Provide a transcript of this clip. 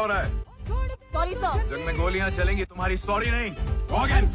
हो रहा है? Sorry sir. जंग में गोलियां चलेंगी, तुम्हारी सॉरी नहीं। Go again.